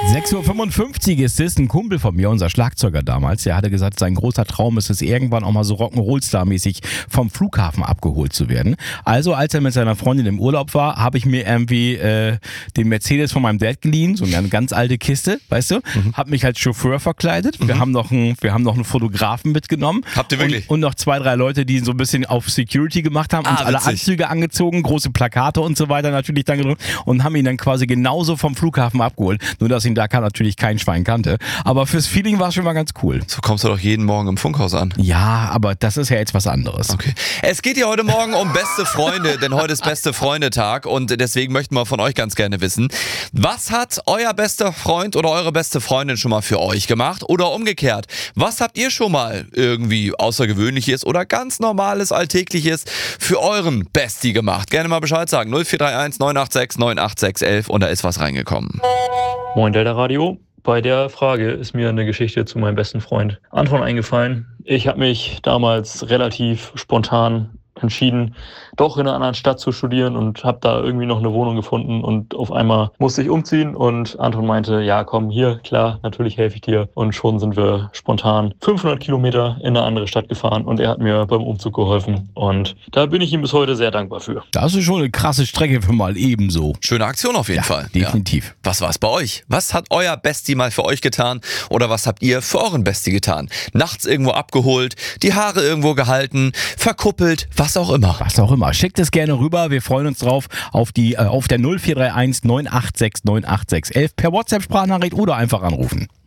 6:55 Uhr ist es. Ein Kumpel von mir, unser Schlagzeuger damals, der hatte gesagt, sein großer Traum ist es, irgendwann auch mal so Rock'n'Roll-Star-mäßig vom Flughafen abgeholt zu werden. Also, als er mit seiner Freundin im Urlaub war, habe ich mir irgendwie den Mercedes von meinem Dad geliehen, so eine ganz alte Kiste, weißt du? Hab mich als Chauffeur verkleidet. Wir haben noch einen Fotografen mitgenommen. Habt ihr wirklich? Und noch 2, 3 Leute, die so ein bisschen auf Security gemacht haben, uns alle witzig. Anzüge angezogen, große Plakate und so weiter natürlich dann gedrückt und haben ihn dann quasi genauso vom Flughafen abgeholt. Nur, dass ihn da natürlich kein Schwein kannte. Aber fürs Feeling war es schon mal ganz cool. So kommst du doch jeden Morgen im Funkhaus an. Ja, aber das ist ja jetzt was anderes. Okay. Es geht ja heute Morgen um beste Freunde, denn heute ist beste Freunde-Tag und deswegen möchten wir von euch ganz gerne wissen, was hat euer bester Freund oder eure beste Freundin schon mal für euch gemacht oder umgekehrt? Was habt ihr schon mal irgendwie Außergewöhnliches oder ganz Normales, Alltägliches für euren Bestie gemacht? Gerne mal Bescheid sagen. 0431 986 98611 und da ist was reingekommen. Moin Delta Radio. Bei der Frage ist mir eine Geschichte zu meinem besten Freund Anton eingefallen. Ich habe mich damals relativ spontan entschieden, doch in einer anderen Stadt zu studieren und habe da irgendwie noch eine Wohnung gefunden und auf einmal musste ich umziehen und Anton meinte, ja komm, hier, klar, natürlich helfe ich dir und schon sind wir spontan 500 Kilometer in eine andere Stadt gefahren und er hat mir beim Umzug geholfen und da bin ich ihm bis heute sehr dankbar für. Das ist schon eine krasse Strecke für mal ebenso. Schöne Aktion auf jeden Fall. Definitiv. Ja. Was war es bei euch? Was hat euer Bestie mal für euch getan oder was habt ihr für euren Bestie getan? Nachts irgendwo abgeholt, die Haare irgendwo gehalten, verkuppelt, was auch immer. Was auch immer. Schickt es gerne rüber. Wir freuen uns drauf auf der 0431 986 98611 per WhatsApp-Sprachnachricht oder einfach anrufen.